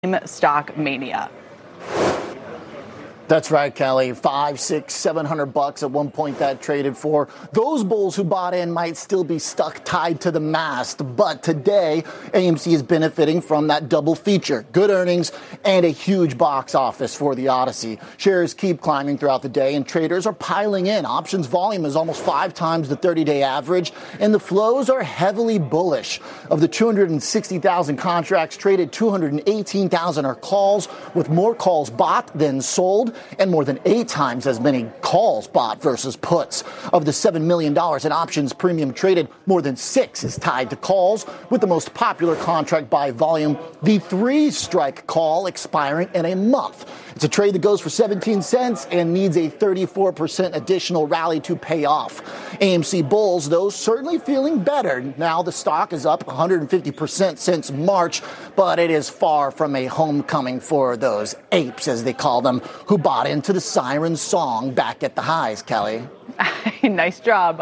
stock mania. That's right, Kelly. $500, $600, $700 at one point that traded for. Those bulls who bought in might still be stuck tied to the mast. But today, AMC is benefiting from that double feature. Good earnings and a huge box office for the Odyssey. Shares keep climbing throughout the day and traders are piling in. Options volume is almost 5 times the 30-day average and the flows are heavily bullish. Of the 260,000 contracts traded, 218,000 are calls, with more calls bought than sold, and more than 8 times as many calls bought versus puts. Of the $7 million in options premium traded, more than 6 is tied to calls, with the most popular contract by volume, the 3-strike call, expiring in a month. It's a trade that goes for 17 cents and needs a 34% additional rally to pay off. AMC bulls, though, certainly feeling better. Now the stock is up 150% since March, but it is far from a homecoming for those apes, as they call them, who bought into the siren song back at the highs, Kelly. Nice job.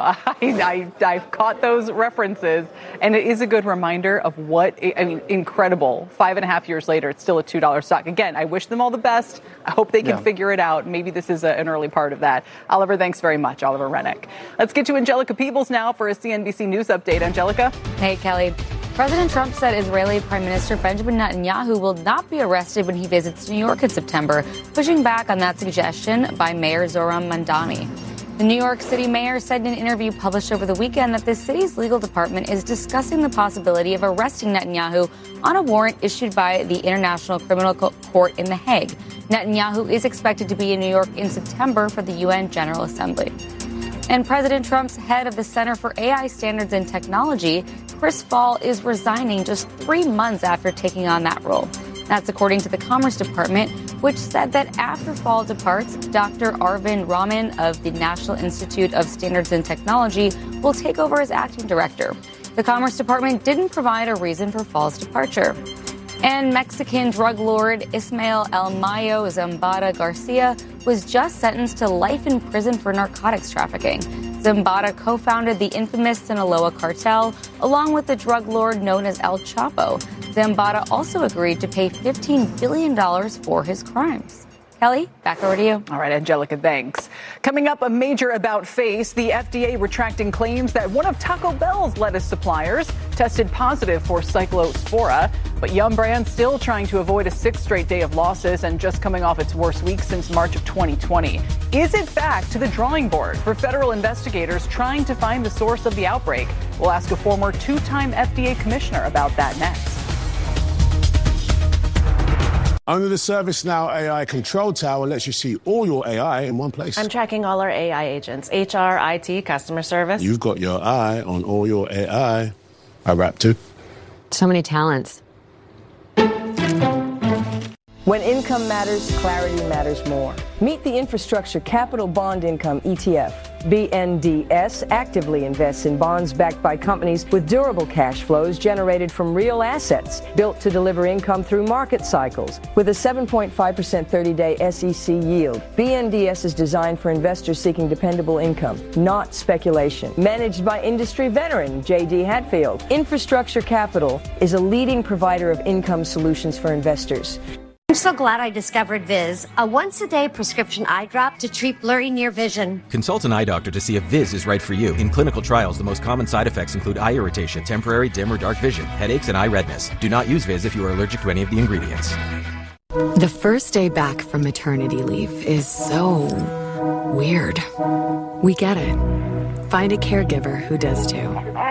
I've caught those references, and it is a good reminder of incredible. 5.5 years later, it's still a $2 stock. Again, I wish them all the best. I hope they can figure it out. Maybe this is an early part of that. Oliver, thanks very much, Oliver Rennick. Let's get to Angelica Peebles now for a CNBC News update. Angelica? Hey, Kelly. President Trump said Israeli Prime Minister Benjamin Netanyahu will not be arrested when he visits New York in September, pushing back on that suggestion by Mayor Zohran Mamdani. The New York City mayor said in an interview published over the weekend that the city's legal department is discussing the possibility of arresting Netanyahu on a warrant issued by the International Criminal Court in The Hague. Netanyahu is expected to be in New York in September for the UN General Assembly. And President Trump's head of the Center for AI Standards and Technology, Chris Fall, is resigning just 3 months after taking on that role. That's according to the Commerce Department, which said that after Fall departs, Dr. Arvind Raman of the National Institute of Standards and Technology will take over as acting director. The Commerce Department didn't provide a reason for Fall's departure. And Mexican drug lord Ismael El Mayo Zambada Garcia was just sentenced to life in prison for narcotics trafficking. Zambada co-founded the infamous Sinaloa cartel, along with the drug lord known as El Chapo. Zambada also agreed to pay $15 billion for his crimes. Kelly, back over to you. All right, Angelica, thanks. Coming up, a major about face, the FDA retracting claims that one of Taco Bell's lettuce suppliers tested positive for Cyclospora. But Yum Brand still trying to avoid a 6th straight day of losses and just coming off its worst week since March of 2020. Is it back to the drawing board for federal investigators trying to find the source of the outbreak? We'll ask a former 2-time FDA commissioner about that next. Only the ServiceNow AI Control Tower lets you see all your AI in one place. I'm tracking all our AI agents, HR, IT, customer service. You've got your eye on all your AI. I rap too. So many talents. When income matters, clarity matters more. Meet the Infrastructure Capital Bond Income ETF. BNDS actively invests in bonds backed by companies with durable cash flows generated from real assets, built to deliver income through market cycles. With a 7.5% 30-day SEC yield, BNDS is designed for investors seeking dependable income, not speculation. Managed by industry veteran J.D. Hatfield, Infrastructure Capital is a leading provider of income solutions for investors. I'm so glad I discovered Viz, a once-a-day prescription eye drop to treat blurry near vision. Consult an eye doctor to see if Viz is right for you. In clinical trials, the most common side effects include eye irritation, temporary dim or dark vision, headaches, and eye redness. Do not use Viz if you are allergic to any of the ingredients. The first day back from maternity leave is so weird. We get it. Find a caregiver who does too.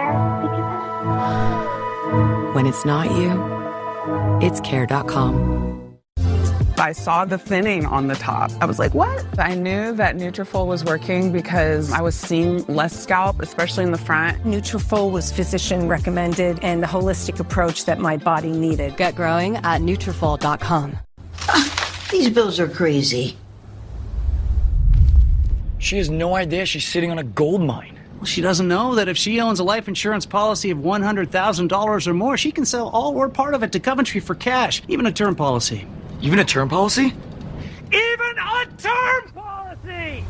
When it's not you, it's care.com. I saw the thinning on the top. I was like, what? I knew that Nutrafol was working because I was seeing less scalp, especially in the front. Nutrafol was physician recommended and the holistic approach that my body needed. Get growing at Nutrafol.com. These bills are crazy. She has no idea she's sitting on a gold mine. Well, she doesn't know that if she owns a life insurance policy of $100,000 or more, she can sell all or part of it to Coventry for cash, even a term policy. Even a term policy? Even a term policy!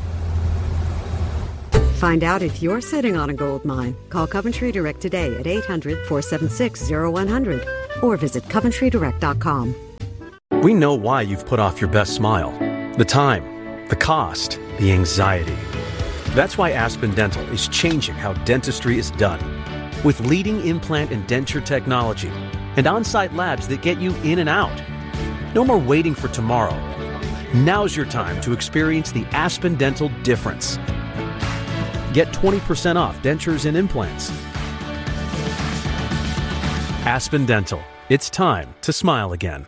Find out if you're sitting on a gold mine. Call Coventry Direct today at 800-476-0100 or visit CoventryDirect.com. We know why you've put off your best smile. The time, the cost, the anxiety. That's why Aspen Dental is changing how dentistry is done. With leading implant and denture technology and on-site labs that get you in and out. No more waiting for tomorrow. Now's your time to experience the Aspen Dental difference. Get 20% off dentures and implants. Aspen Dental. It's time to smile again.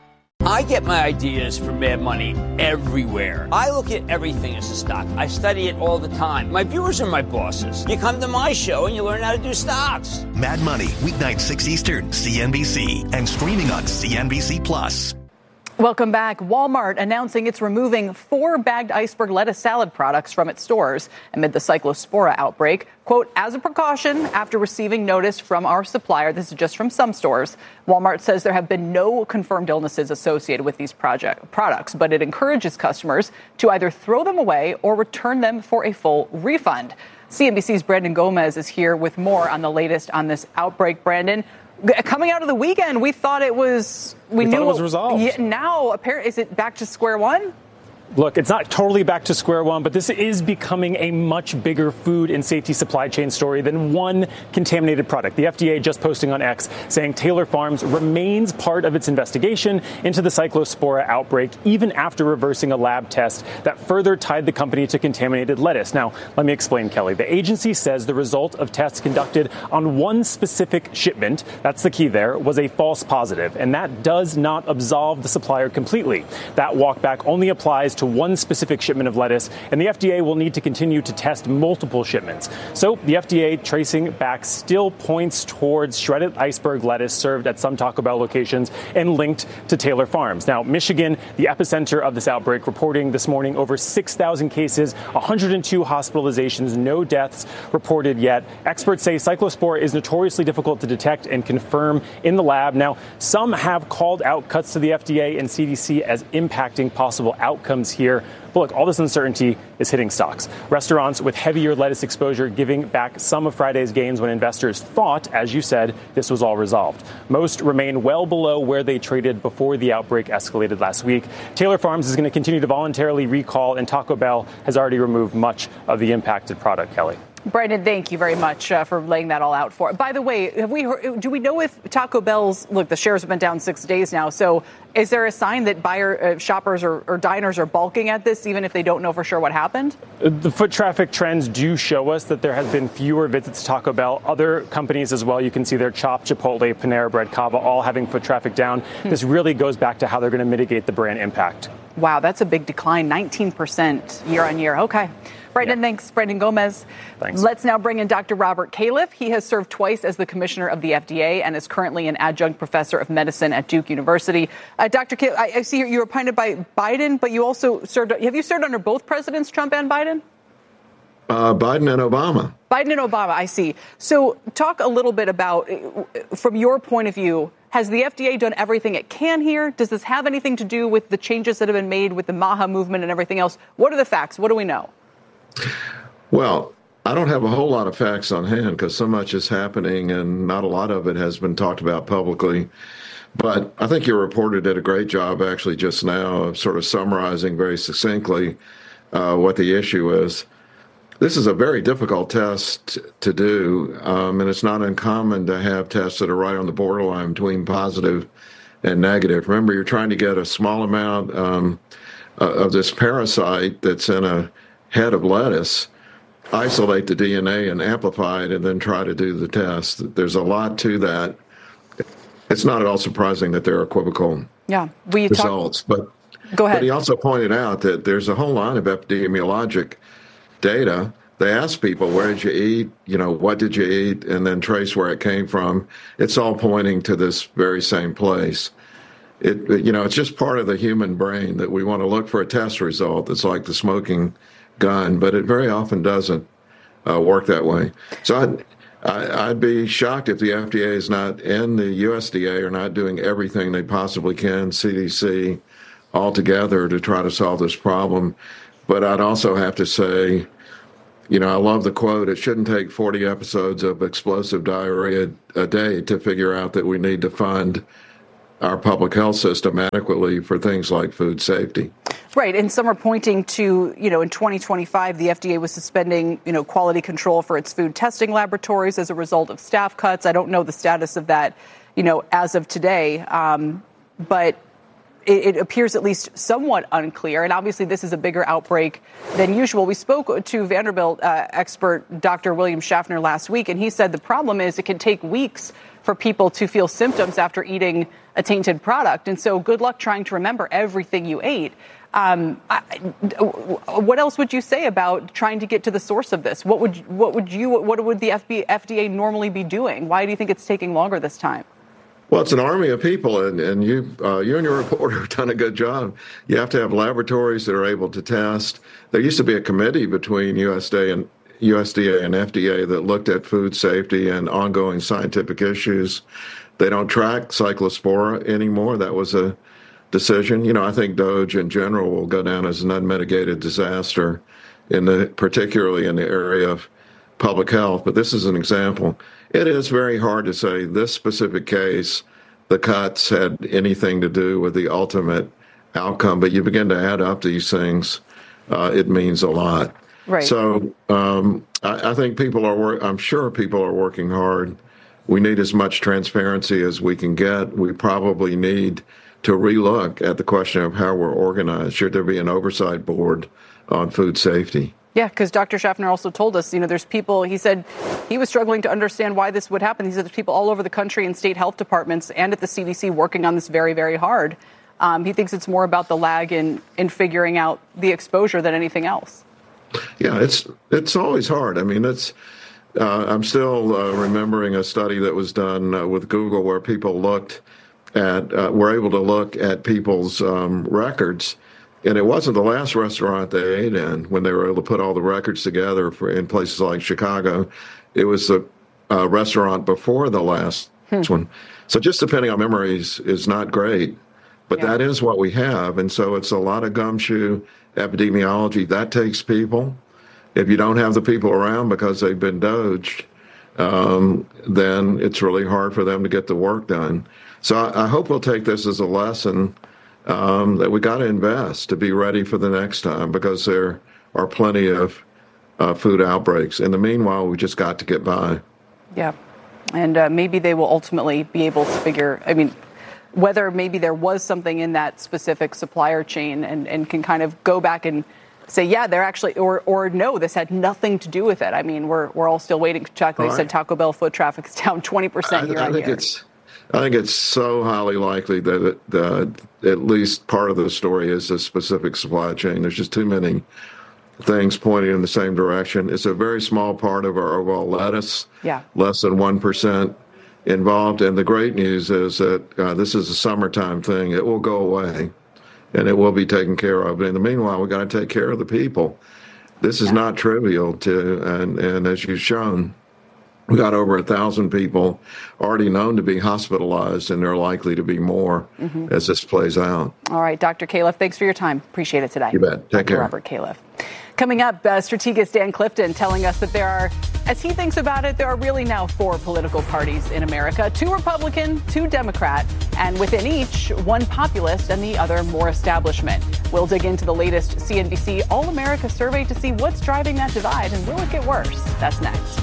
I get my ideas from Mad Money everywhere. I look at everything as a stock. I study it all the time. My viewers are my bosses. You come to my show and you learn how to do stocks. Mad Money, weeknights 6 Eastern, CNBC, and streaming on CNBC Plus. Welcome back. Walmart announcing it's removing 4 bagged iceberg lettuce salad products from its stores amid the Cyclospora outbreak. Quote, as a precaution, after receiving notice from our supplier, this is just from some stores, Walmart says there have been no confirmed illnesses associated with these products, but it encourages customers to either throw them away or return them for a full refund. CNBC's Brandon Gomez is here with more on the latest on this outbreak. Brandon, coming out of the weekend, we thought it was, we knew it was resolved. Now, apparently, is it back to square one? Look, it's not totally back to square one, but this is becoming a much bigger food and safety supply chain story than one contaminated product. The FDA just posting on X saying Taylor Farms remains part of its investigation into the Cyclospora outbreak, even after reversing a lab test that further tied the company to contaminated lettuce. Now, let me explain, Kelly. The agency says the result of tests conducted on one specific shipment, that's the key there, was a false positive, and that does not absolve the supplier completely. That walkback only applies to one specific shipment of lettuce, and the FDA will need to continue to test multiple shipments. So the FDA tracing back still points towards shredded iceberg lettuce served at some Taco Bell locations and linked to Taylor Farms. Now, Michigan, the epicenter of this outbreak, reporting this morning over 6,000 cases, 102 hospitalizations, no deaths reported yet. Experts say Cyclospora is notoriously difficult to detect and confirm in the lab. Now, some have called out cuts to the FDA and CDC as impacting possible outcomes here. But look, all this uncertainty is hitting stocks. Restaurants with heavier lettuce exposure giving back some of Friday's gains when investors thought, as you said, this was all resolved. Most remain well below where they traded before the outbreak escalated last week. Taylor Farms is going to continue to voluntarily recall, and Taco Bell has already removed much of the impacted product, Kelly. Brandon, thank you very much for laying that all out for us. By the way, do we know if Taco Bell's, look, the shares have been down 6 days now, so is there a sign that shoppers or diners are balking at this, even if they don't know for sure what happened? The foot traffic trends do show us that there has been fewer visits to Taco Bell. Other companies as well, you can see their Chopped, Chipotle, Panera Bread, Cava, all having foot traffic down. This really goes back to how they're going to mitigate the brand impact. Wow, that's a big decline, 19% year on year. Okay. Brandon, thanks. Brandon Gomez. Thanks. Let's now bring in Dr. Robert Califf. He has served twice as the commissioner of the FDA and is currently an adjunct professor of medicine at Duke University. Dr. Califf, I see you were appointed by Biden, but you also served. Have you served under both presidents, Trump and Biden? Biden and Obama. Biden and Obama, I see. So talk a little bit about, from your point of view, has the FDA done everything it can here? Does this have anything to do with the changes that have been made with the MAHA movement and everything else? What are the facts? What do we know? Well, I don't have a whole lot of facts on hand because so much is happening and not a lot of it has been talked about publicly. But I think your reporter did a great job actually just now of sort of summarizing very succinctly what the issue is. This is a very difficult test to do, and it's not uncommon to have tests that are right on the borderline between positive and negative. Remember, you're trying to get a small amount of this parasite that's in a head of lettuce, isolate the DNA and amplify it, and then try to do the test. There's a lot to that. It's not at all surprising that there are equivocal results. But go ahead. But he also pointed out that there's a whole line of epidemiologic data. They ask people, where did you eat? What did you eat? And then trace where it came from. It's all pointing to this very same place. It's just part of the human brain that we want to look for a test result that's like the smoking gun, but it very often doesn't work that way. So I'd be shocked if the FDA is not, and the USDA are not doing everything they possibly can, CDC, all together to try to solve this problem. But I'd also have to say, I love the quote, it shouldn't take 40 episodes of explosive diarrhea a day to figure out that we need to fund our public health system adequately for things like food safety. Right. And some are pointing to, in 2025, the FDA was suspending, quality control for its food testing laboratories as a result of staff cuts. I don't know the status of that, as of today. But it appears at least somewhat unclear. And obviously, this is a bigger outbreak than usual. We spoke to Vanderbilt expert Dr. William Schaffner last week, and he said the problem is it can take weeks for people to feel symptoms after eating a tainted product. And so good luck trying to remember everything you ate. What else would you say about trying to get to the source of this? What would the FDA normally be doing? Why do you think it's taking longer this time? Well, it's an army of people, and you and your reporter have done a good job. You have to have laboratories that are able to test. There used to be a committee between USDA and FDA that looked at food safety and ongoing scientific issues. They don't track Cyclospora anymore. That was a decision. I think DOJ in general will go down as an unmitigated disaster, particularly in the area of public health. But this is an example. It is very hard to say this specific case, the cuts had anything to do with the ultimate outcome. But you begin to add up these things, it means a lot. Right. So I think I'm sure people are working hard. We need as much transparency as we can get. We probably need to relook at the question of how we're organized. Should there be an oversight board on food safety? Yeah, because Dr. Schaffner also told us, there's people, he said he was struggling to understand why this would happen. He said there's people all over the country in state health departments and at the CDC working on this very, very hard. He thinks it's more about the lag in figuring out the exposure than anything else. Yeah, it's always hard. I mean, I'm still remembering a study that was done with Google where people were able to look at people's records. And it wasn't the last restaurant they ate in when they were able to put all the records together in places like Chicago. It was the restaurant before the last one. So just depending on memories is not great, but that is what we have. And so it's a lot of gumshoe epidemiology. That takes people. If you don't have the people around because they've been doged, then it's really hard for them to get the work done. So I hope we'll take this as a lesson that we got to invest to be ready for the next time, because there are plenty of food outbreaks. In the meanwhile, we just got to get by. Yeah. And maybe they will ultimately be able to whether maybe there was something in that specific supplier chain and can kind of go back and say, yeah, they're actually, or no, this had nothing to do with it. I mean, we're all still waiting to check. They said Taco Bell foot traffic is down 20% year on year. I think it's so highly likely that at least part of the story is a specific supply chain. There's just too many things pointing in the same direction. It's a very small part of our overall lettuce, less than 1% involved. And the great news is that this is a summertime thing. It will go away, and it will be taken care of. But in the meanwhile, we've got to take care of the people. This is not trivial and as you've shown, we got over 1,000 people already known to be hospitalized, and there are likely to be more as this plays out. All right, Dr. Califf, thanks for your time. Appreciate it today. You bet. Take care. Robert Califf. Coming up, strategist Dan Clifton telling us that there are, as he thinks about it, there are really now 4 political parties in America, 2 Republican, 2 Democrat, and within each, one populist and the other more establishment. We'll dig into the latest CNBC All-America survey to see what's driving that divide, and will it get worse? That's next.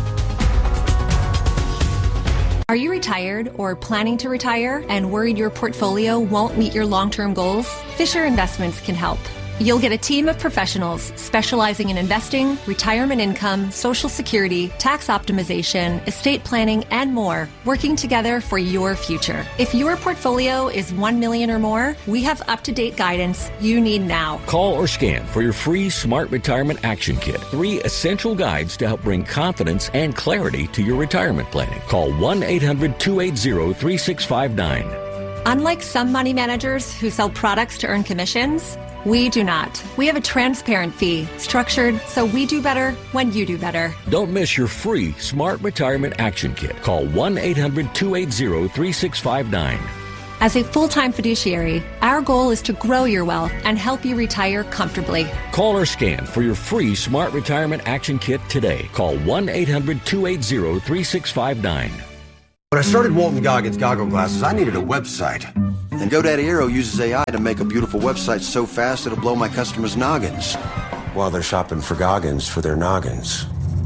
Are you retired or planning to retire and worried your portfolio won't meet your long-term goals? Fisher Investments can help. You'll get a team of professionals specializing in investing, retirement income, Social Security, tax optimization, estate planning, and more, working together for your future. If your portfolio is $1 million or more, we have up-to-date guidance you need now. Call or scan for your free Smart Retirement Action Kit. 3 essential guides to help bring confidence and clarity to your retirement planning. Call 1-800-280-3659. Unlike some money managers who sell products to earn commissions, we do not. We have a transparent fee, structured so we do better when you do better. Don't miss your free Smart Retirement Action Kit. Call 1-800-280-3659. As a full-time fiduciary, our goal is to grow your wealth and help you retire comfortably. Call or scan for your free Smart Retirement Action Kit today. Call 1-800-280-3659. When I started Walton Goggins Goggle Glasses, I needed a website. And GoDaddy Aero uses AI to make a beautiful website so fast it'll blow my customers' noggins. While they're shopping for Goggins for their noggins.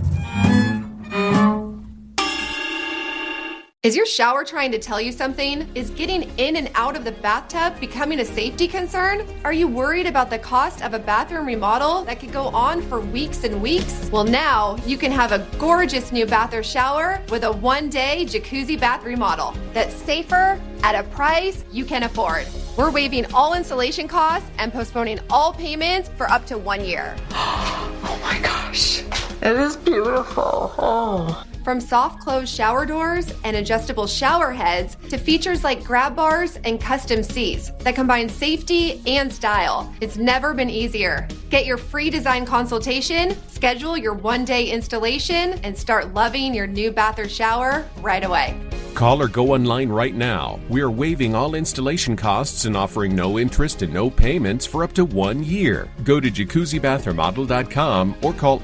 Is your shower trying to tell you something? Is getting in and out of the bathtub becoming a safety concern? Are you worried about the cost of a bathroom remodel that could go on for weeks and weeks? Well, now you can have a gorgeous new bath or shower with a one-day jacuzzi bath remodel that's safer at a price you can afford. We're waiving all installation costs and postponing all payments for up to 1 year. Oh my gosh, it is beautiful. Oh. From soft close shower doors and adjustable shower heads to features like grab bars and custom seats that combine safety and style, it's never been easier. Get your free design consultation, schedule your one-day installation, and start loving your new bath or shower right away. Call or go online right now. We are waiving all installation costs and offering no interest and no payments for up to 1 year. Go to jacuzzibathremodel.com or call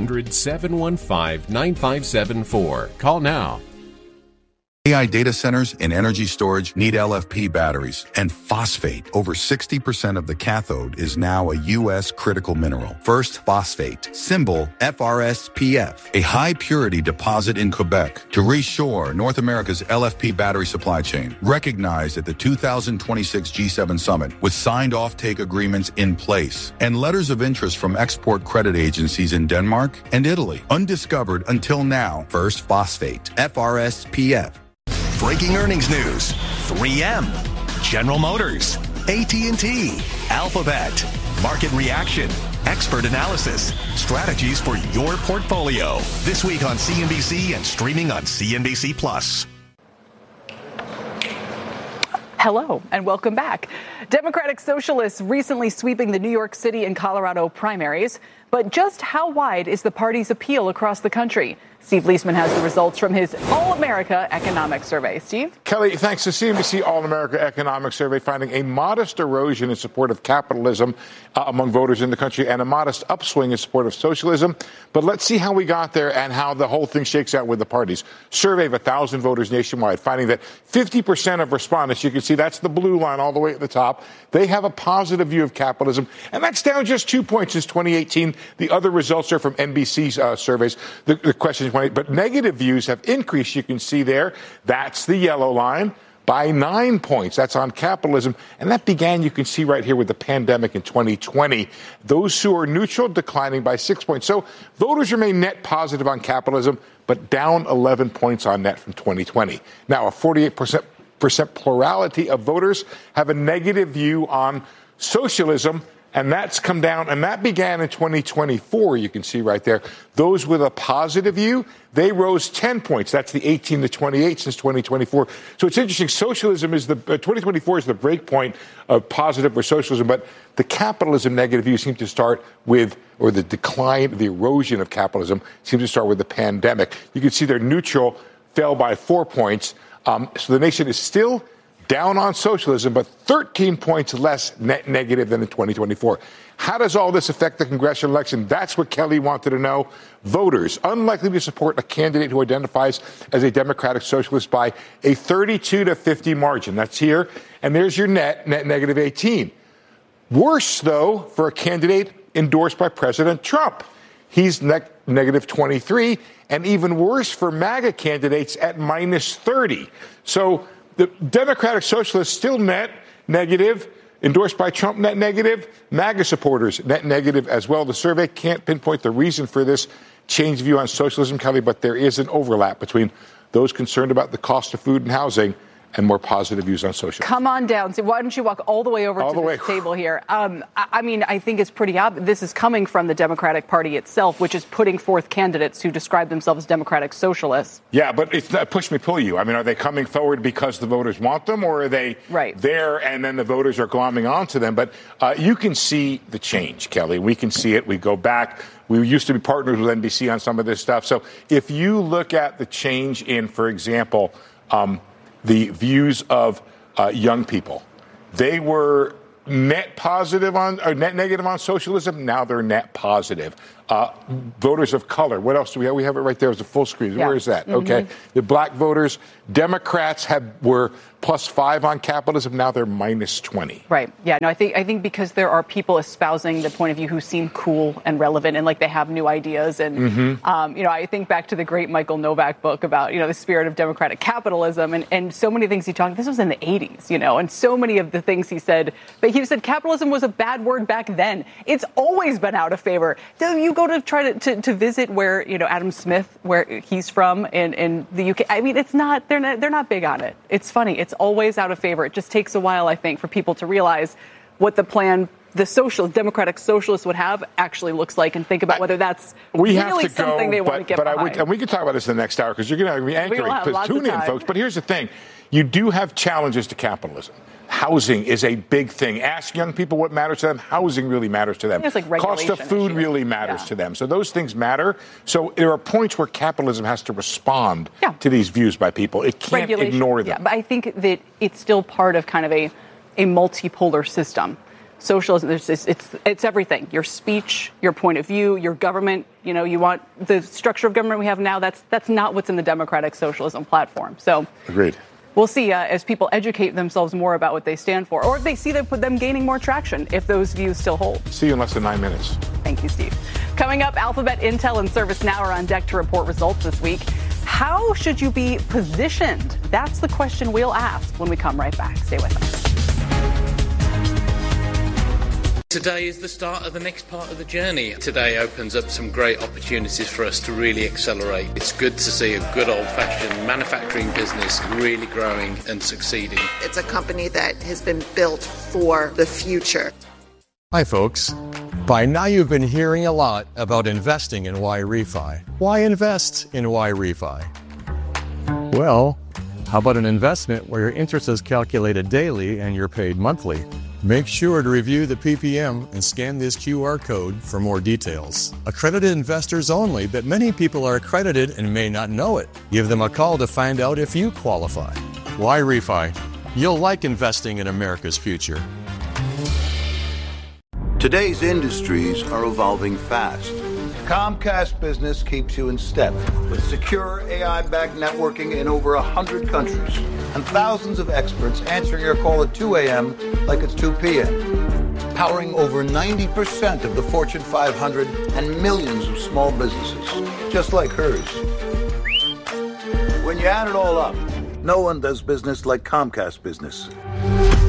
800-715-9574. Call now. AI data centers and energy storage need LFP batteries, and phosphate, over 60% of the cathode, is now a U.S. critical mineral. First Phosphate, symbol FRSPF, a high-purity deposit in Quebec to reshore North America's LFP battery supply chain, recognized at the 2026 G7 Summit with signed offtake agreements in place and letters of interest from export credit agencies in Denmark and Italy. Undiscovered until now. First Phosphate, FRSPF. Breaking earnings news. 3M, General Motors, AT&T, Alphabet, market reaction, expert analysis, strategies for your portfolio. This week on CNBC and streaming on CNBC Plus. Hello and welcome back. Democratic Socialists recently sweeping the New York City and Colorado primaries. But just how wide is the party's appeal across the country? Steve Leisman has the results from his All-America Economic Survey. Steve? Kelly, thanks to CNBC All-America Economic Survey, finding a modest erosion in support of capitalism among voters in the country and a modest upswing in support of socialism. But let's see how we got there and how the whole thing shakes out with the parties. Survey of 1,000 voters nationwide, finding that 50% of respondents, you can see that's the blue line all the way at the top, they have a positive view of capitalism. And that's down just 2 points since 2018. The other results are from NBC's surveys. The question is, but negative views have increased. You can see there. That's the yellow line by 9 points. That's on capitalism. And that began, you can see right here, with the pandemic in 2020. Those who are neutral declining by 6 points. So voters remain net positive on capitalism, but down 11 points on net from 2020. Now, a 48% plurality of voters have a negative view on socialism. And that's come down, and that began in 2024, you can see right there. Those with a positive view, they rose 10 points. That's the 18 to 28 since 2024. So it's interesting. Socialism is 2024 is the break point of positive or socialism, but the capitalism negative view seems to start with, or the decline, the erosion of capitalism seems to start with the pandemic. You can see their neutral fell by 4 points. So the nation is still down on socialism, but 13 points less net negative than in 2024. How does all this affect the congressional election? That's what Kelly wanted to know. Voters unlikely to support a candidate who identifies as a Democratic Socialist by a 32 to 50 margin. That's here. And there's your net negative 18. Worse, though, for a candidate endorsed by President Trump. He's negative 23, and even worse for MAGA candidates at minus 30. So the Democratic Socialists still net negative, endorsed by Trump net negative, MAGA supporters net negative as well. The survey can't pinpoint the reason for this changed view on socialism, Kelly, but there is an overlap between those concerned about the cost of food and housing and more positive views on socialism. Come on down. So why don't you walk all the way over to the table here? I mean, I think it's pretty obvious. This is coming from the Democratic Party itself, which is putting forth candidates who describe themselves as Democratic Socialists. Yeah, but it's not push me, pull you. I mean, are they coming forward because the voters want them, or are they there and then the voters are glomming onto them? But you can see the change, Kelly. We can see it. We go back. We used to be partners with NBC on some of this stuff. So if you look at the change in, for example, the views of young people, they were net positive on or net negative on socialism. Now they're net positive. Voters of color. What else do we have? We have it right there as a full screen. Yeah. Where is that? Mm-hmm. Okay. The black voters. Democrats were +5 on capitalism. Now they're -20. Right. Yeah. No, I think because there are people espousing the point of view who seem cool and relevant and like they have new ideas. And, I think back to the great Michael Novak book about, the spirit of democratic capitalism and so many things he talked. This was in the 80s, and so many of the things he said. But he said capitalism was a bad word back then. It's always been out of favor. You go to try to visit where, Adam Smith, where he's from in the UK. I mean, it's not. They're not big on it. It's funny. It's always out of favor. It just takes a while, I think, for people to realize what the plan the democratic socialists would have actually looks like and think about whether that's really something they want to get behind. And we can talk about this in the next hour because you're going to be anchoring. Tune in, folks. But here's the thing. You do have challenges to capitalism. Housing is a big thing. Ask young people what matters to them. Housing really matters to them. It's like cost of food really matters to them. So those things matter. So there are points where capitalism has to respond to these views by people. It can't ignore them. Yeah, but I think that it's still part of kind of a multipolar system. Socialism, it's everything. Your speech, your point of view, your government. You want the structure of government we have now. That's not what's in the democratic socialism platform. So agreed. We'll see as people educate themselves more about what they stand for, or if they see them gaining more traction, if those views still hold. See you in less than 9 minutes. Thank you, Steve. Coming up, Alphabet, Intel, and ServiceNow are on deck to report results this week. How should you be positioned? That's the question we'll ask when we come right back. Stay with us. Today is the start of the next part of the journey. Today opens up some great opportunities for us to really accelerate. It's good to see a good old-fashioned manufacturing business really growing and succeeding. It's a company that has been built for the future. Hi, folks. By now you've been hearing a lot about investing in YRefi. Why invest in YRefi? Well, how about an investment where your interest is calculated daily and you're paid monthly? Make sure to review the PPM and scan this QR code for more details. Accredited investors only, but many people are accredited and may not know it. Give them a call to find out if you qualify. YRefi. You'll like investing in America's future. Today's industries are evolving fast. Comcast Business keeps you in step with secure AI-backed networking in over 100 countries and thousands of experts answering your call at 2 a.m. like it's 2 p.m. Powering over 90% of the Fortune 500 and millions of small businesses, just like hers. When you add it all up, no one does business like Comcast Business.